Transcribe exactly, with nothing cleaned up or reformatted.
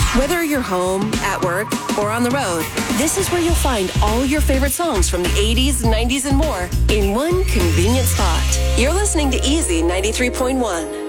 Whether you're home, at work, or on the road, this is where you'll find all your favorite songs from the eighties, nineties, and more in one convenient spot. You're listening to Easy ninety-three point one.